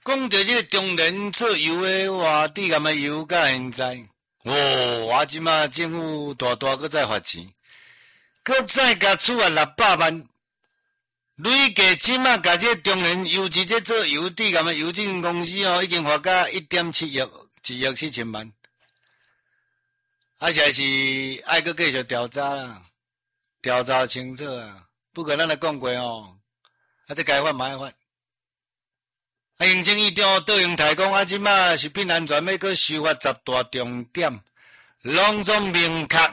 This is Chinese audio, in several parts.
讲到这个中联做油的，哇，地干的油到现在，我即马政府大搁再发钱，搁再甲出啊600万，累计即马甲这中联油资这做油地干的油精公司哦，已经花到1.7亿，1亿4千万，啊，实在是爱搁继续调查啦，调查清楚啊，不过咱来讲过哦，啊，这该发嘛爱发。啊，行政院长倒用台讲，啊，即马食品安全要搁修法10大重点，拢总明确，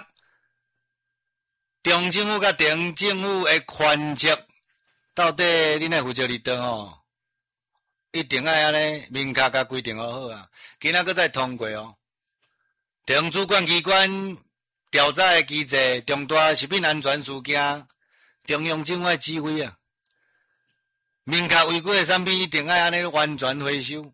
中政府甲地方政府的权责，到底恁爱负责伫倒吼？一定爱安尼明确甲规定好啊！今仔搁再通过哦，地方主管机关调查的机制，重大食品安全事件，中央政府的指挥啊！明确违规的产品一定爱安尼完全回收，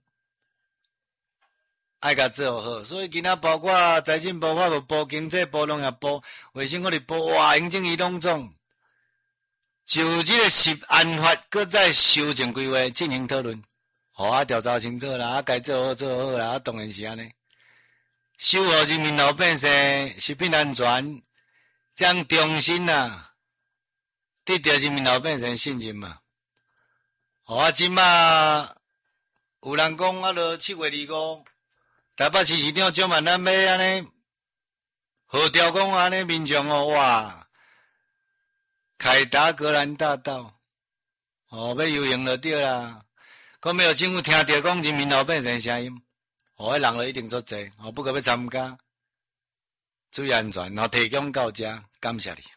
爱甲做好。所以今仔包括财政部、法务部、经济部、农业部、卫生福利部，哇，行政院拢总就这个食安法，搁再修正规划进行讨论，调查清楚啦，该做好做好啦，当然是安尼，守护人民老百姓食品安全，将重新得到人民老百姓信任嘛。即马有人讲落7月25，台北市市长蒋万安要安尼号召讲安尼民众哇，凯达格兰大道要游行就对啦。讲没有政府听到讲人民老百姓声音，迄人就一定足济，不过要参加，注意安全，提供到这，感谢你。